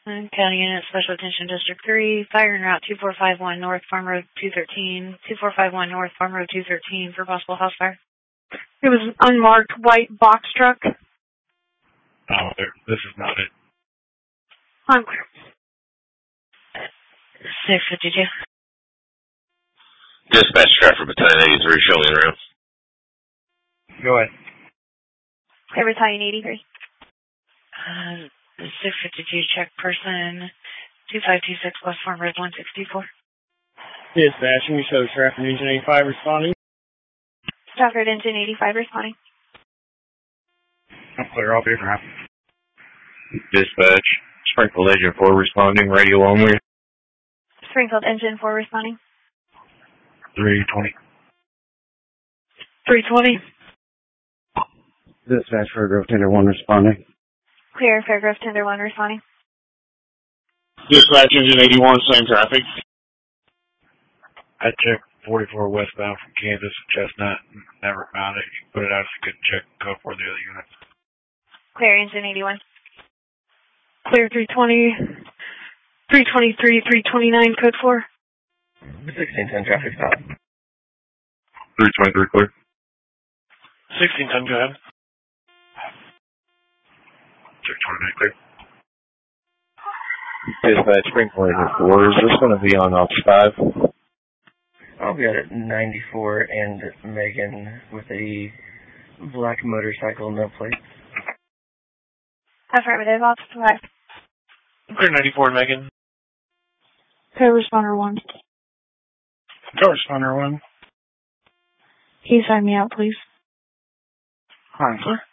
County Unit Special Attention District 3, fire en route 2451 North Farm Road 213, 2451 North Farm Road 213 for possible house fire. It was an unmarked white box truck. Oh, this is not it. I'm clear. 652. Dispatch traffic battalion 83 showing around. Go ahead. Clear battalion 83. 652, check person 2526 West Farm Road 164. Dispatch, you show traffic engine 85 responding. Traffic engine 85 responding. I'm clear, I'll be around. Dispatch, Springfield Agent 4 responding, radio only. Springfield engine 4 responding. 320. 320. Dispatch, Fairgrove Tender 1 responding. Clear, Fairgrove Tender 1 responding. Dispatch, engine 81, same traffic. I checked 44 westbound from Kansas, Chestnut, never found it. You put it out if you couldn't check code for the other units. Clear, engine 81. Clear, 320. 323, 329, code 4. 1610 traffic stop. 323 clear. 1610, go ahead. 329 clear. Dispatch, Springfield Agent 4, is this going to be on Office 5? I'll be out at 94 and Megan with a black motorcycle, no plate. Affirmative, Officer 5. Clear 94, Megan. Co-responder 1. Co-responder 1. Can you sign me out, please? Hi, sir.